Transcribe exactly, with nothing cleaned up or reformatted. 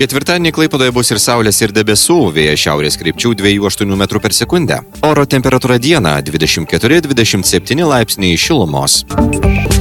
Ketvirtadienį Klaipėdoje bus ir saulės, ir debesų, vėjas šiaurės krypčių dviejų aštuonių metrų per sekundę. Oro temperatūra dieną dvidešimt keturi dvidešimt septyni laipsniai šilumos.